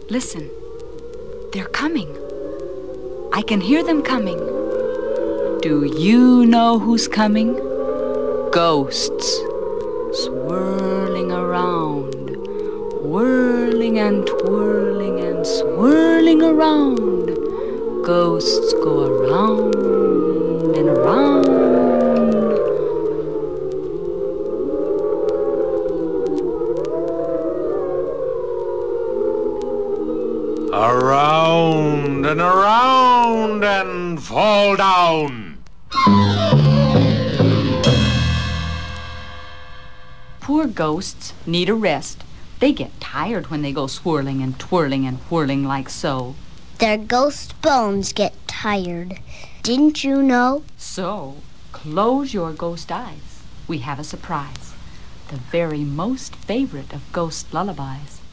Listen. They're coming. I can hear them coming. Do you know who's coming? Ghosts. Swirling around. Whirling and twirling and swirling around. Ghosts go around and around. Around and fall down. Poor ghosts need a rest. They get tired when they go swirling and twirling and whirling like so. Their ghost bones get tired. Didn't you know? So, close your ghost eyes. We have a surprise. The very most favorite of ghost lullabies.